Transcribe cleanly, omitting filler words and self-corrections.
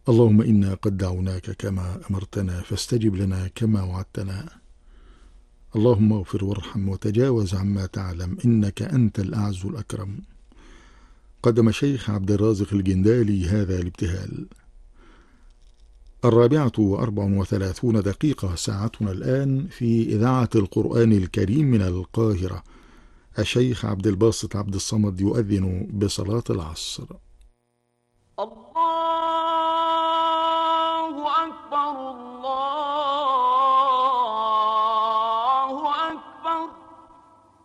اللهم إنا قد دعوناك كما أمرتنا فاستجب لنا كما وعدتنا. اللهم اغفر وارحم وتجاوز عما تعلم إنك أنت الأعز الأكرم. قدم شيخ عبد الرازق الجندالي هذا الابتهال. 4:34 ساعتنا الآن في إذاعة القرآن الكريم من القاهرة. الشيخ عبد الباسط عبد الصمد يؤذن بصلاة العصر. الله